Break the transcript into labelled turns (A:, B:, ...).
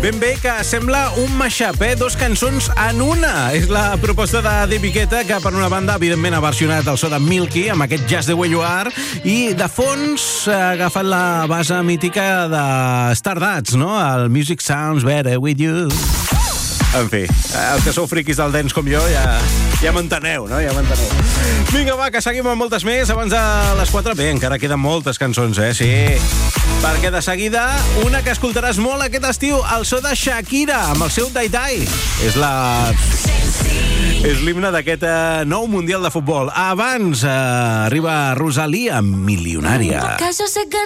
A: Ben bé que sembla un mashup, dos cançons en una. És la proposta de David Guetta, que per una banda, evidentment, ha versionat el so de Milky amb aquest Just the Way You Are, i de fons ha agafat la base mítica de Stardust, no? El Music Sounds Better With You. En fi, els que sou friquis del dance com jo ja m'enteneu, no? Ja m'enteneu. Vinga, va, que seguim amb moltes més abans de les 4. Bé, encara queden moltes cançons, sí. Perquè de seguida, una que escoltaràs molt aquest estiu, el so de Shakira, amb el seu Dai Dai. És l'himne d'aquest nou Mundial de Futbol. Abans arriba Rosalía, Milionària.
B: Que yo sé que